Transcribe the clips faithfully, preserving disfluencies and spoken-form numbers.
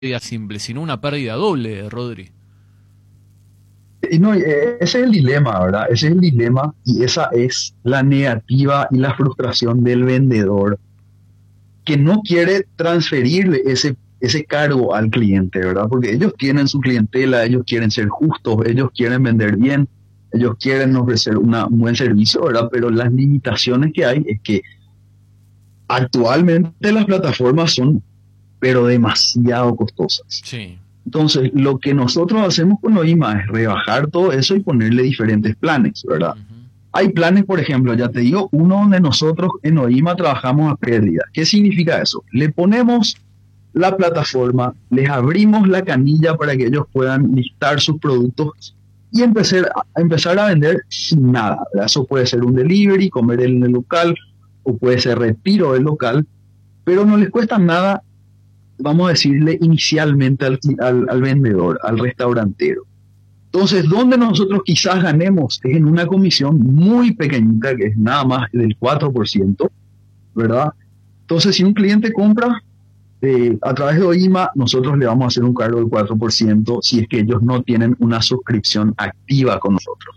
pérdida simple, sino una pérdida doble, Rodri. Y no, eh, ese es el dilema, ¿verdad? Ese es el dilema y esa es la negativa y la frustración del vendedor que no quiere transferirle ese, ese cargo al cliente, ¿verdad? Porque ellos tienen su clientela, ellos quieren ser justos, ellos quieren vender bien, ellos quieren ofrecer una, un buen servicio, ¿verdad? Pero las limitaciones que hay es que actualmente las plataformas son, pero demasiado costosas. Sí. Entonces, lo que nosotros hacemos con OIMA es rebajar todo eso y ponerle diferentes planes, ¿verdad? Uh-huh. Hay planes, por ejemplo, ya te digo, uno donde nosotros en OIMA trabajamos a pérdida. ¿Qué significa eso? Le ponemos la plataforma, les abrimos la canilla para que ellos puedan listar sus productos y empezar a, empezar a vender sin nada, ¿verdad? Eso puede ser un delivery, comer en el local, o puede ser retiro del local, pero no les cuesta nada, vamos a decirle inicialmente al, al, al vendedor, al restaurantero. Entonces, donde nosotros quizás ganemos es en una comisión muy pequeñita, que es nada más del cuatro por ciento, ¿verdad? Entonces, si un cliente compra eh, a través de OIMA, nosotros le vamos a hacer un cargo del cuatro por ciento si es que ellos no tienen una suscripción activa con nosotros.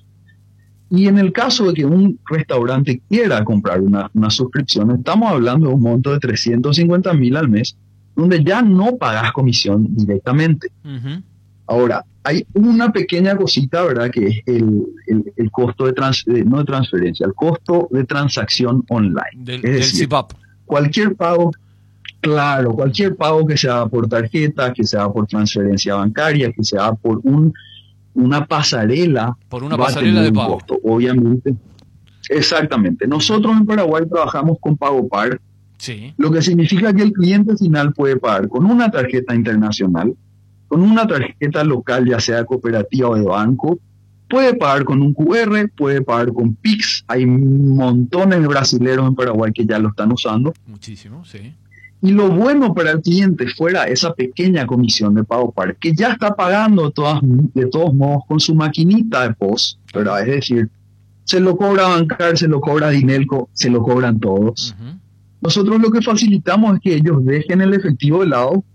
Y en el caso de que un restaurante quiera comprar una, una suscripción, estamos hablando de un monto de trescientos cincuenta mil al mes, donde ya no pagas comisión directamente. Uh-huh. Ahora, hay una pequeña cosita, ¿verdad? Que es el, el, el costo de, trans, de, no de transferencia, el costo de transacción online. Del, es del decir, zip up. Cualquier pago, claro, cualquier pago que se haga por tarjeta, que se haga por transferencia bancaria, que se haga por un, una pasarela. Por una pasarela de pago. Costo, obviamente. Exactamente. Nosotros en Paraguay trabajamos con PagoPar. Sí. Lo que significa que el cliente final puede pagar con una tarjeta internacional, con una tarjeta local, ya sea cooperativa o de banco, puede pagar con un cu erre, puede pagar con Pix. Hay montones de brasileros en Paraguay que ya lo están usando. Muchísimo, sí. Y lo bueno para el cliente fuera esa pequeña comisión de PagoPar, que ya está pagando todas, de todos modos con su maquinita de P O S, ¿verdad? Es decir, se lo cobra Bancar, se lo cobra Dinelco, se lo cobran todos. Uh-huh. Nosotros lo que facilitamos es que ellos dejen el efectivo de lado,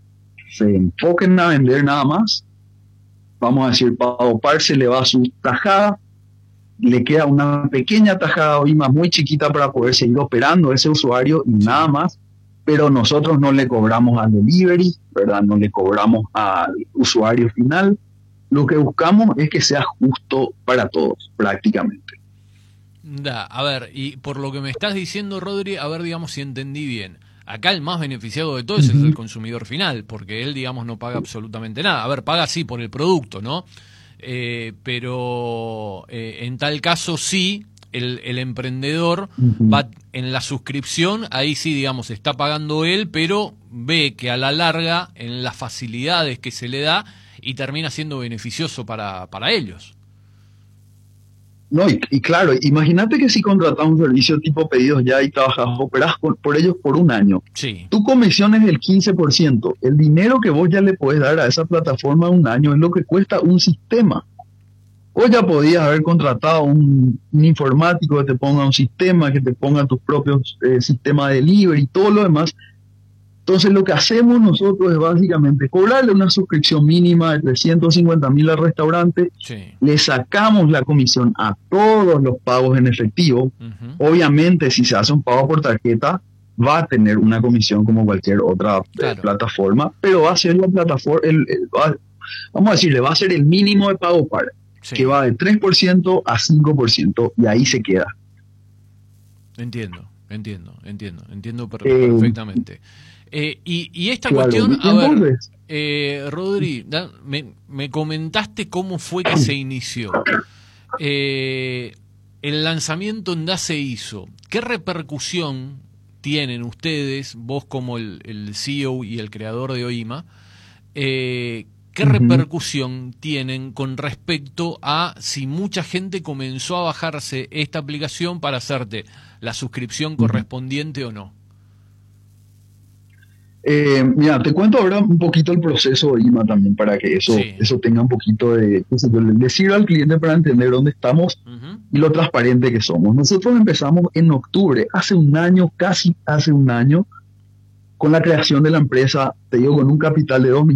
se enfoquen a vender nada más. Vamos a decir, PagoPar se le va su tajada, le queda una pequeña tajada OIMA muy chiquita para poder seguir operando ese usuario y nada más, pero nosotros no le cobramos al delivery, ¿verdad? No le cobramos al usuario final. Lo que buscamos es que sea justo para todos, prácticamente. Da, a ver, y por lo que me estás diciendo, Rodri, a ver, digamos, si entendí bien. Acá el más beneficiado de todo es el consumidor final, porque él, digamos, no paga absolutamente nada. A ver, paga sí por el producto, ¿no? Eh, pero eh, en tal caso sí, el, el emprendedor uh-huh. va en la suscripción, ahí sí, digamos, está pagando él, pero ve que a la larga, en las facilidades que se le da, y termina siendo beneficioso para, para ellos. No, y, y claro, imagínate que si contratas un servicio tipo pedidos ya y trabajas, operás por, por ellos por un año. Sí. Tu comisión es del quince por ciento. El dinero que vos ya le podés dar a esa plataforma un año es lo que cuesta un sistema. Vos ya podías haber contratado un, un informático que te ponga un sistema, que te ponga tus propios eh, sistemas de delivery y todo lo demás. Entonces lo que hacemos nosotros es básicamente cobrarle una suscripción mínima de trescientos cincuenta mil al restaurante, sí. Le sacamos la comisión a todos los pagos en efectivo. Uh-huh. Obviamente si se hace un pago por tarjeta va a tener una comisión como cualquier otra claro. eh, plataforma, pero va a ser la plataforma, el, el, va, vamos a decirle, va a ser el mínimo de PagoPar, sí. Que va de tres por ciento a cinco por ciento y ahí se queda. Entiendo, entiendo, entiendo, entiendo per- eh, perfectamente. Eh, y, y esta claro, cuestión, a ver, eh, Rodri, da, me, me comentaste cómo fue que se inició. Eh, el lanzamiento en DA se hizo. ¿Qué repercusión tienen ustedes, vos como el, el C E O y el creador de OIMA, eh, qué uh-huh. repercusión tienen con respecto a si mucha gente comenzó a bajarse esta aplicación para hacerte la suscripción uh-huh. correspondiente o no? Eh, mira, te cuento ahora un poquito el proceso de OIMA también para que eso, sí. eso tenga un poquito de, de sirva al cliente para entender dónde estamos uh-huh. y lo transparente que somos. Nosotros empezamos en octubre, hace un año, casi hace un año, con la creación de la empresa, te digo, con un capital de dos